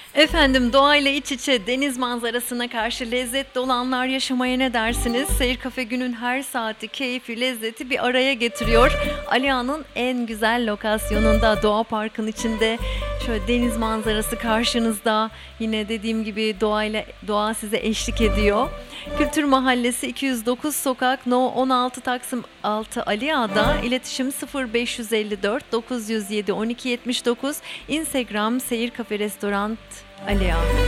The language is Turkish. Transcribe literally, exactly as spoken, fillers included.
Efendim doğayla iç içe deniz manzarasına karşı lezzet dolu anlar yaşamaya ne dersiniz? Seyir Kafe günün her saati, keyfi, lezzeti bir araya getiriyor. Aliağa'nın en güzel lokasyonunda, Doğa Park'ın içinde. Şöyle deniz manzarası karşınızda. Yine dediğim gibi doğayla doğa size eşlik ediyor. Kültür Mahallesi iki yüz dokuz Sokak No on altı Taksim altı Aliağa'da. İletişim sıfır beş yüz elli dört dokuz yüz yedi on iki yetmiş dokuz. Instagram Seyir Kafe Restoran Aliağa.